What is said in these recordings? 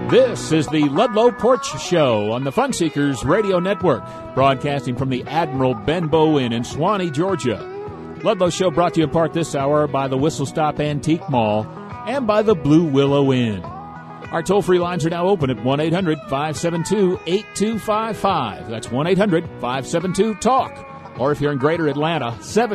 This is the Ludlow Porch Show on the Fun Seekers Radio Network, broadcasting from the Admiral Benbow Inn in Suwanee, Georgia. Ludlow Show brought to you in part this hour by the Whistle Stop Antique Mall and by the Blue Willow Inn. Our toll-free lines are now open at 1-800-572-8255. That's 1-800-572-TALK. Or if you're in Greater Atlanta,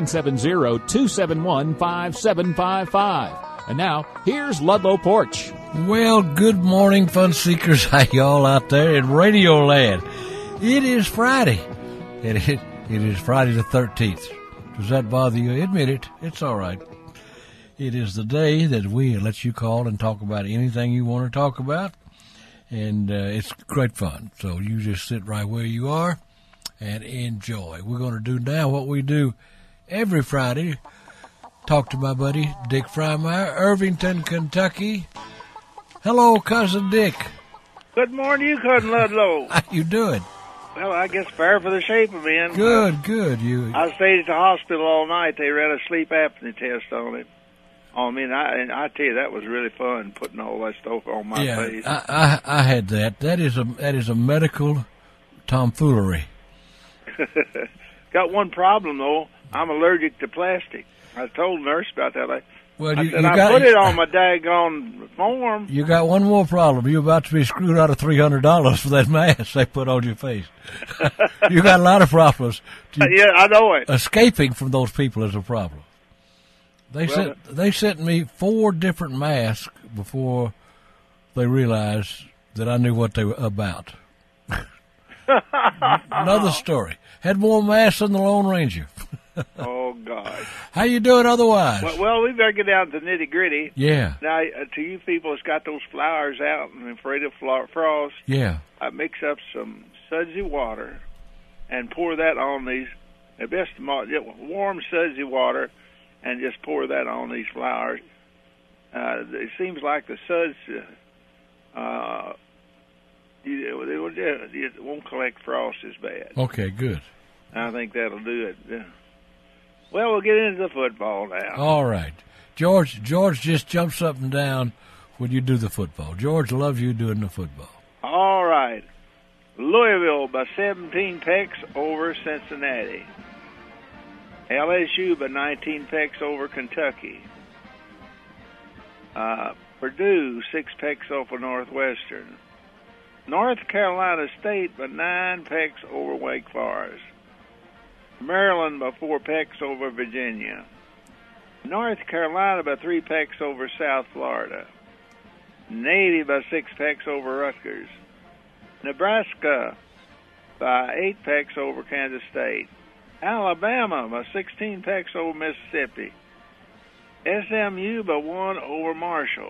770-271-5755. And now, here's Ludlow Porch. Well, good morning, Fun Seekers. How y'all out there in Radio Land? It is Friday. It is Friday the 13th. Does that bother you? Admit it. It's all right. It is the day that we let you call and talk about anything you want to talk about. And it's great fun. So you just sit right where you are and enjoy. We're going to do now what we do every Friday. Talk to my buddy, Dick Frymeyer, Irvington, Kentucky. Hello, Cousin Dick. Good morning, you Cousin Ludlow. How you doing? Well, I guess fair for the shape of me. Good. I stayed at the hospital all night. They ran a sleep apnea test on it. And I tell you, that was really fun, putting all that stuff on my face. I had that. That is a medical tomfoolery. Got one problem, though. I'm allergic to plastic. I told the nurse about that. I put it on my daggone form. You got one more problem. You're about to be screwed out of $300 for that mask they put on your face. You got a lot of problems. Yeah, I know it. Escaping from those people is a problem. They sent me 4 different masks before they realized that I knew what they were about. Another story. Had more masks than the Lone Ranger. Oh, God. How you doing otherwise? Well, we better get down to the nitty-gritty. Yeah. Now, to you people that's got those flowers out and afraid of frost, yeah, I mix up some sudsy water and pour that on these, warm sudsy water, and just pour that on these flowers. It seems like the suds, it won't collect frost as bad. Okay, good. I think that'll do it. Well, we'll get into the football now. All right. George just jumps up and down when you do the football. George loves you doing the football. All right. Louisville by 17 pecks over Cincinnati. LSU by 19 pecks over Kentucky. Purdue 6 pecks over Northwestern. North Carolina State by 9 pecks over Wake Forest. Maryland by 4 pecks over Virginia. North Carolina by 3 pecks over South Florida. Navy by 6 pecks over Rutgers. Nebraska by 8 pecks over Kansas State. Alabama by 16 pecks over Mississippi. SMU by 1 over Marshall.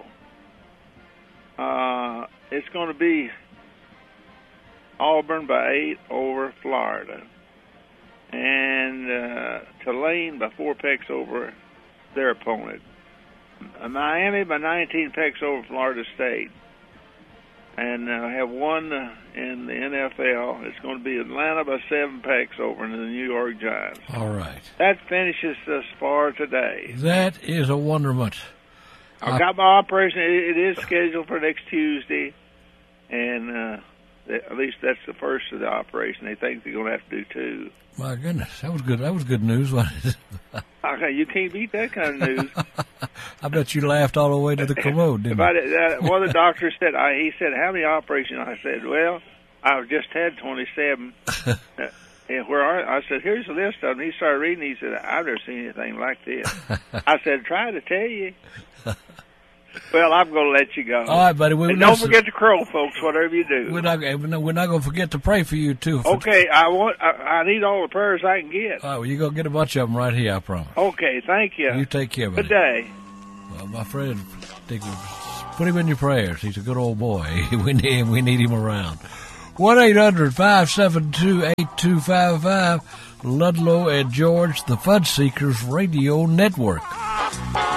It's going to be Auburn by 8 over Florida. And Tulane by 4 pecks over their opponent. Miami by 19 pecks over Florida State. And have one in the NFL. It's going to be Atlanta by 7 pecks over the New York Giants. All right. That finishes us for today. That is a wonderment. I've got my operation. It is scheduled for next Tuesday. And at least that's the first of the operation. They think they're going to have to do 2. My goodness, that was good. That was good news, wasn't it? Okay, you can't beat that kind of news. I bet you laughed all the way to the commode, didn't you? One of the doctors said, he said, how many operations? I said, well, I've just had 27. And I said, here's the list of them. He started reading. He said, I've never seen anything like this. I said, try to tell you. Well, I'm going to let you go. All right, buddy. And don't forget to crow, folks, whatever you do. We're not going to forget to pray for you, too. Okay, I need all the prayers I can get. All right, well, you're going to get a bunch of them right here, I promise. Okay, thank you. You take care, buddy. Good day. Well, my friend, put him in your prayers. He's a good old boy. We need him around. 1-800-572-8255. Ludlow and George, the Fun Seekers Radio Network.